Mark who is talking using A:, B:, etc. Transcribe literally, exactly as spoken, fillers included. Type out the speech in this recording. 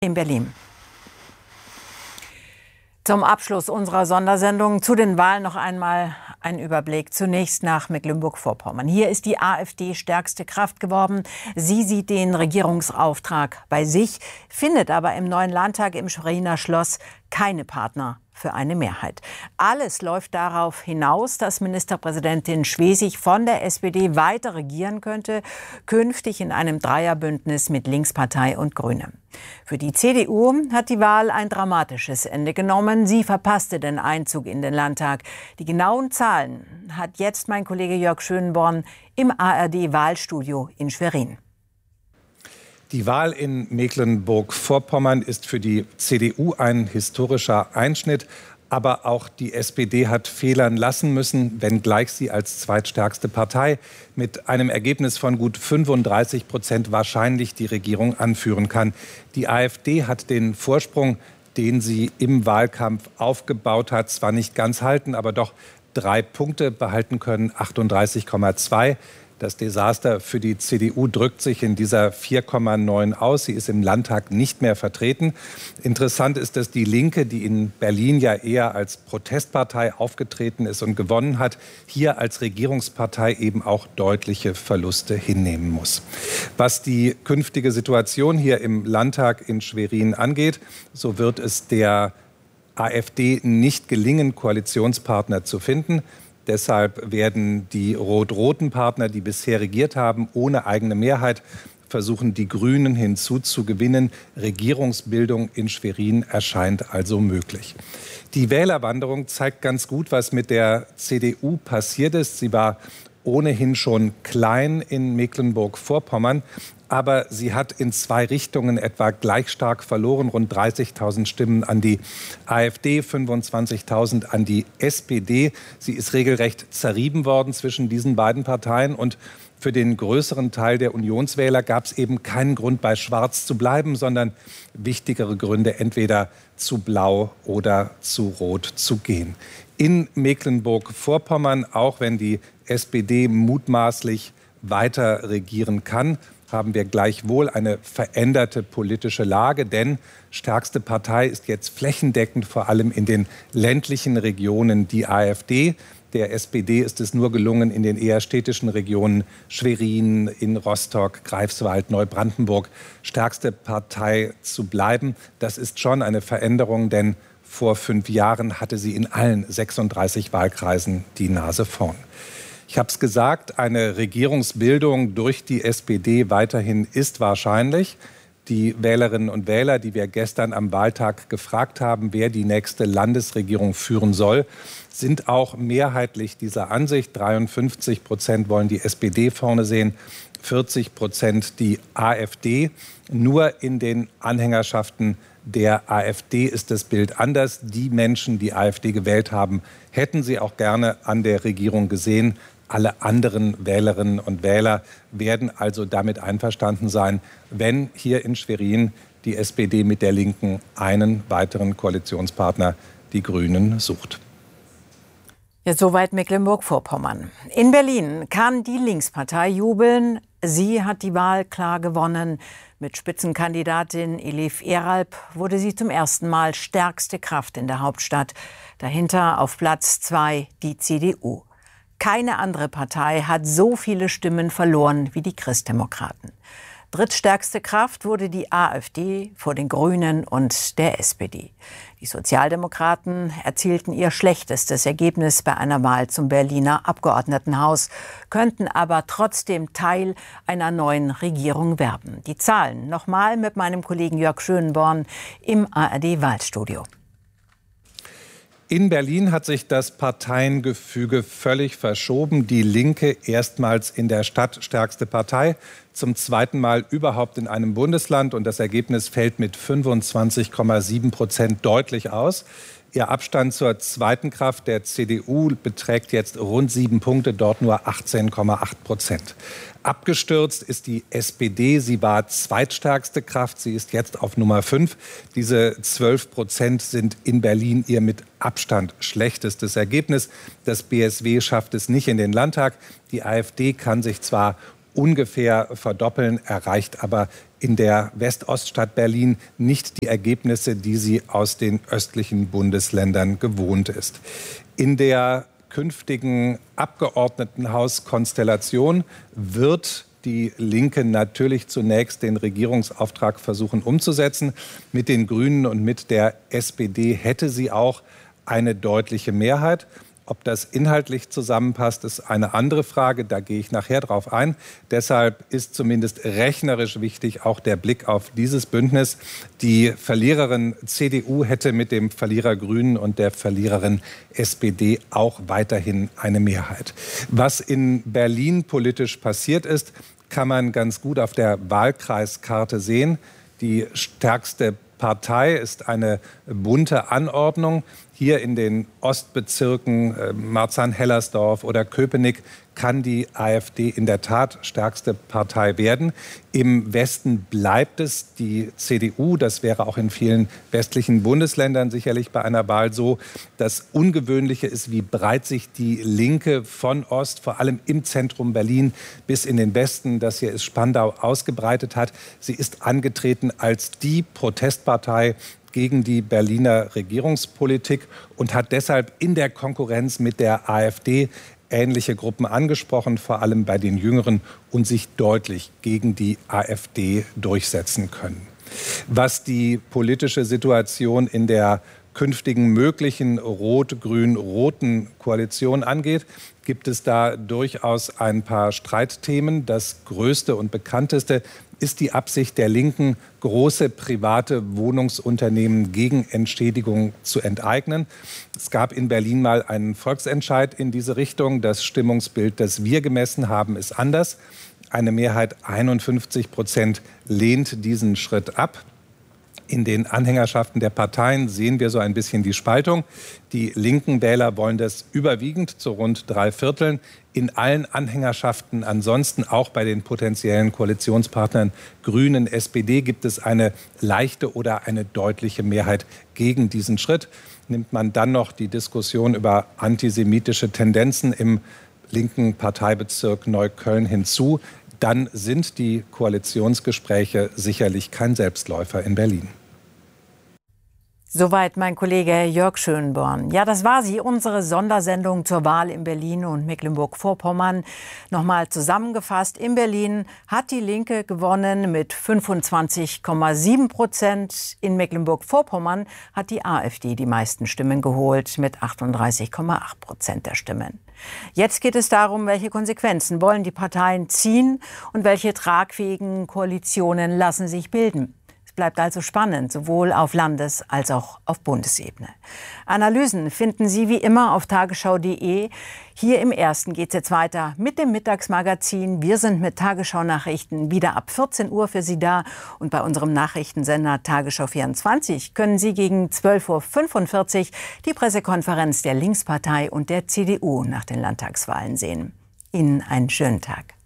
A: in Berlin. Zum Abschluss unserer Sondersendung zu den Wahlen noch einmal ein Überblick. Zunächst nach Mecklenburg-Vorpommern. Hier ist die AfD stärkste Kraft geworden. Sie sieht den Regierungsauftrag bei sich, findet aber im neuen Landtag im Schweriner Schloss keine Partner für eine Mehrheit. Alles läuft darauf hinaus, dass Ministerpräsidentin Schwesig von der S P D weiter regieren könnte, künftig in einem Dreierbündnis mit Linkspartei und Grüne. Für die C D U hat die Wahl ein dramatisches Ende genommen. Sie verpasste den Einzug in den Landtag. Die genauen Zahlen hat jetzt mein Kollege Jörg Schönborn im A R D-Wahlstudio in Schwerin.
B: Die Wahl in Mecklenburg-Vorpommern ist für die C D U ein historischer Einschnitt. Aber auch die S P D hat federn lassen müssen, wenngleich sie als zweitstärkste Partei mit einem Ergebnis von gut fünfunddreißig Prozent wahrscheinlich die Regierung anführen kann. Die AfD hat den Vorsprung, den sie im Wahlkampf aufgebaut hat, zwar nicht ganz halten, aber doch drei Punkte behalten können, achtunddreißig Komma zwei. Das Desaster für die C D U drückt sich in dieser vier Komma neun aus. Sie ist im Landtag nicht mehr vertreten. Interessant ist, dass die Linke, die in Berlin ja eher als Protestpartei aufgetreten ist und gewonnen hat, hier als Regierungspartei eben auch deutliche Verluste hinnehmen muss. Was die künftige Situation hier im Landtag in Schwerin angeht, so wird es der AfD nicht gelingen, Koalitionspartner zu finden. Deshalb werden die rot-roten Partner, die bisher regiert haben, ohne eigene Mehrheit versuchen, die Grünen hinzuzugewinnen. Regierungsbildung in Schwerin erscheint also möglich. Die Wählerwanderung zeigt ganz gut, was mit der C D U passiert ist. Sie war ohnehin schon klein in Mecklenburg-Vorpommern. Aber sie hat in zwei Richtungen etwa gleich stark verloren. Rund dreißigtausend Stimmen an die AfD, fünfundzwanzigtausend an die S P D. Sie ist regelrecht zerrieben worden zwischen diesen beiden Parteien. Und für den größeren Teil der Unionswähler gab es eben keinen Grund, bei Schwarz zu bleiben, sondern wichtigere Gründe, entweder zu Blau oder zu Rot zu gehen. In Mecklenburg-Vorpommern, auch wenn die S P D mutmaßlich weiter regieren kann, haben wir gleichwohl eine veränderte politische Lage, denn stärkste Partei ist jetzt flächendeckend vor allem in den ländlichen Regionen die AfD. Der S P D ist es nur gelungen, in den eher städtischen Regionen Schwerin, in Rostock, Greifswald, Neubrandenburg stärkste Partei zu bleiben. Das ist schon eine Veränderung, denn vor fünf Jahren hatte sie in allen sechsunddreißig Wahlkreisen die Nase vorn. Ich habe es gesagt, eine Regierungsbildung durch die S P D weiterhin ist wahrscheinlich. Die Wählerinnen und Wähler, die wir gestern am Wahltag gefragt haben, wer die nächste Landesregierung führen soll, sind auch mehrheitlich dieser Ansicht. dreiundfünfzig Prozent wollen die S P D vorne sehen, vierzig Prozent die AfD. Nur in den Anhängerschaften der AfD ist das Bild anders. Die Menschen, die AfD gewählt haben, hätten sie auch gerne an der Regierung gesehen. Alle anderen Wählerinnen und Wähler werden also damit einverstanden sein, wenn hier in Schwerin die S P D mit der Linken einen weiteren Koalitionspartner, die Grünen, sucht.
A: Ja, soweit Mecklenburg-Vorpommern. In Berlin kann die Linkspartei jubeln. Sie hat die Wahl klar gewonnen. Mit Spitzenkandidatin Elif Eralp wurde sie zum ersten Mal stärkste Kraft in der Hauptstadt. Dahinter auf Platz zwei die C D U. Keine andere Partei hat so viele Stimmen verloren wie die Christdemokraten. Drittstärkste Kraft wurde die AfD vor den Grünen und der S P D. Die Sozialdemokraten erzielten ihr schlechtestes Ergebnis bei einer Wahl zum Berliner Abgeordnetenhaus, könnten aber trotzdem Teil einer neuen Regierung werden. Die Zahlen nochmal mit meinem Kollegen Jörg Schönborn im A R D-Wahlstudio.
B: In Berlin hat sich das Parteiengefüge völlig verschoben. Die Linke erstmals in der Stadt stärkste Partei, zum zweiten Mal überhaupt in einem Bundesland. Und das Ergebnis fällt mit fünfundzwanzig Komma sieben Prozent deutlich aus. Ihr Abstand zur zweiten Kraft, der C D U, beträgt jetzt rund sieben Punkte, dort nur achtzehn Komma acht Prozent. Abgestürzt ist die S P D. Sie war zweitstärkste Kraft. Sie ist jetzt auf Nummer fünf. Diese zwölf Prozent sind in Berlin ihr mit Abstand schlechtestes Ergebnis. Das B S W schafft es nicht in den Landtag. Die AfD kann sich zwar ungefähr verdoppeln, erreicht aber in der West-Ost-Stadt Berlin nicht die Ergebnisse, die sie aus den östlichen Bundesländern gewohnt ist. In der künftigen Abgeordnetenhauskonstellation wird die Linke natürlich zunächst den Regierungsauftrag versuchen umzusetzen. Mit den Grünen und mit der S P D hätte sie auch eine deutliche Mehrheit. Ob das inhaltlich zusammenpasst, ist eine andere Frage. Da gehe ich nachher drauf ein. Deshalb ist zumindest rechnerisch wichtig auch der Blick auf dieses Bündnis. Die Verliererin C D U hätte mit dem Verlierer Grünen und der Verliererin S P D auch weiterhin eine Mehrheit. Was in Berlin politisch passiert ist, kann man ganz gut auf der Wahlkreiskarte sehen. Die stärkste Partei ist eine bunte Anordnung. Hier in den Ostbezirken äh, Marzahn-Hellersdorf oder Köpenick kann die AfD in der Tat stärkste Partei werden. Im Westen bleibt es die C D U. Das wäre auch in vielen westlichen Bundesländern sicherlich bei einer Wahl so. Das Ungewöhnliche ist, wie breit sich die Linke von Ost, vor allem im Zentrum Berlin, bis in den Westen, das hier ist Spandau, ausgebreitet hat. Sie ist angetreten als die Protestpartei gegen die Berliner Regierungspolitik und hat deshalb in der Konkurrenz mit der AfD ähnliche Gruppen angesprochen, vor allem bei den Jüngeren, und sich deutlich gegen die AfD durchsetzen können. Was die politische Situation in der künftigen möglichen rot-grün-roten Koalition angeht, gibt es da durchaus ein paar Streitthemen. Das größte und bekannteste ist die Absicht der Linken, große private Wohnungsunternehmen gegen Entschädigung zu enteignen. Es gab in Berlin mal einen Volksentscheid in diese Richtung. Das Stimmungsbild, das wir gemessen haben, ist anders. Eine Mehrheit, einundfünfzig Prozent, lehnt diesen Schritt ab. In den Anhängerschaften der Parteien sehen wir so ein bisschen die Spaltung. Die linken Wähler wollen das überwiegend zu rund drei Vierteln. In allen Anhängerschaften ansonsten, auch bei den potenziellen Koalitionspartnern Grünen, S P D, gibt es eine leichte oder eine deutliche Mehrheit gegen diesen Schritt. Nimmt man dann noch die Diskussion über antisemitische Tendenzen im linken Parteibezirk Neukölln hinzu, dann sind die Koalitionsgespräche sicherlich kein Selbstläufer in Berlin.
A: Soweit mein Kollege Jörg Schönborn. Ja, das war sie, unsere Sondersendung zur Wahl in Berlin und Mecklenburg-Vorpommern. Nochmal zusammengefasst, in Berlin hat die Linke gewonnen mit fünfundzwanzig Komma sieben Prozent. In Mecklenburg-Vorpommern hat die AfD die meisten Stimmen geholt mit achtunddreißig Komma acht Prozent der Stimmen. Jetzt geht es darum, welche Konsequenzen wollen die Parteien ziehen und welche tragfähigen Koalitionen lassen sich bilden. Es bleibt also spannend, sowohl auf Landes- als auch auf Bundesebene. Analysen finden Sie wie immer auf tagesschau punkt de. Hier im Ersten geht es jetzt weiter mit dem Mittagsmagazin. Wir sind mit Tagesschau-Nachrichten wieder ab vierzehn Uhr für Sie da. Und bei unserem Nachrichtensender Tagesschau vierundzwanzig können Sie gegen zwölf Uhr fünfundvierzig die Pressekonferenz der Linkspartei und der C D U nach den Landtagswahlen sehen. Ihnen einen schönen Tag.